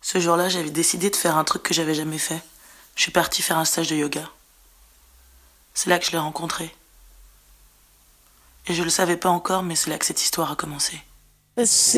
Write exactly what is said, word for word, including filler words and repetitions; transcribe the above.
Ce jour-là, j'avais décidé de faire un truc que j'avais jamais fait. Je suis partie faire un stage de yoga. C'est là que je l'ai rencontré. Et je le savais pas encore, mais c'est là que cette histoire a commencé.